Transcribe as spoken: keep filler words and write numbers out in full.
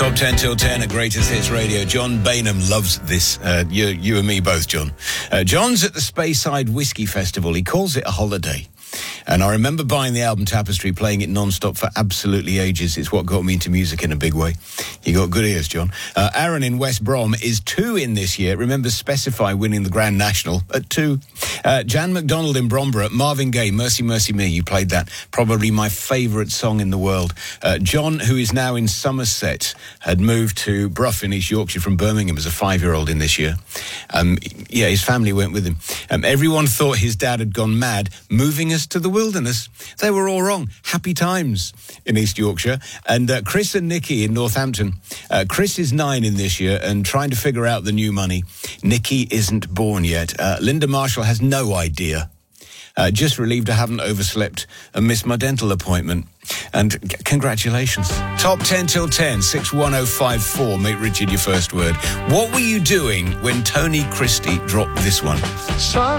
Top ten till ten at Greatest Hits Radio. John Bainham loves this. Uh, you, you and me both, John. Uh, John's at the Speyside Whiskey Festival. He calls it a holiday. And I remember buying the album Tapestry, playing it non-stop for absolutely ages. It's what got me into music in a big way. You got good ears, John. Uh, Aaron in West Brom is two in this year. Remember Specify winning the Grand National at two. Uh, Jan McDonald in Bromborough. Marvin Gaye, Mercy, Mercy Me. You played that. Probably my favourite song in the world. Uh, John, who is now in Somerset, had moved to Brough in East Yorkshire from Birmingham as a five-year-old in this year. Um, yeah, his family went with him. Um, everyone thought his dad had gone mad, moving us to the wilderness. They were all wrong. Happy times in East Yorkshire. And uh, Chris and Nikki in Northampton. Uh, Chris is nine in this year and trying to figure out the new money. Nikki isn't born yet. Uh, Linda Marshall has no idea. Uh, just relieved I haven't overslept and missed my dental appointment. And c- congratulations. Top ten till ten, six one oh five four. Make Richard your first word. What were you doing when Tony Christie dropped this one? Sun